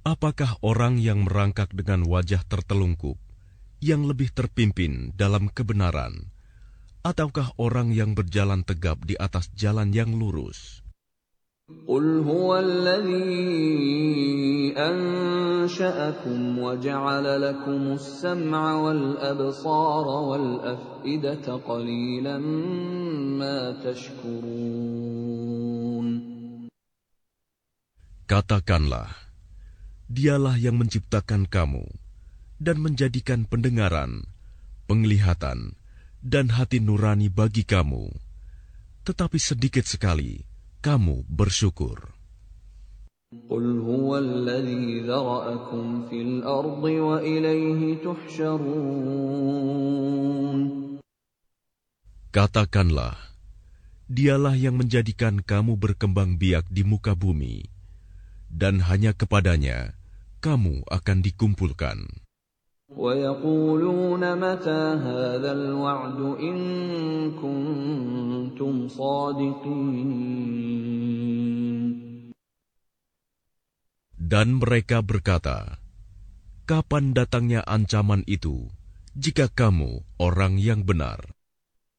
Apakah orang yang merangkak dengan wajah tertelungkup yang lebih terpimpin dalam kebenaran, ataukah orang yang berjalan tegap di atas jalan yang lurus? قل هو الذي أنشأكم وجعل لكم السمع والأبصار والأفئدة قليلا ما تشكرون. Katakanlah, Dialah yang menciptakan kamu dan menjadikan pendengaran, penglihatan, dan hati nurani bagi kamu, tetapi sedikit sekali kamu bersyukur. قل هو الذي ذرأكم في الأرض وإليه تحشرون. Katakanlah, Dialah yang menjadikan kamu berkembang biak di muka bumi, dan hanya kepadanya kamu akan dikumpulkan. وَيَقُولُونَ مَتَى هَذَا الْوَعْدُ إِن كُنتُمْ صَادِقِينَ. Dan mereka berkata, kapan datangnya ancaman itu, jika kamu orang yang benar?